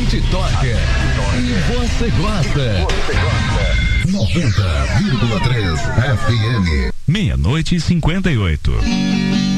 gente toca e você gosta. 90,3 FM. 00:58.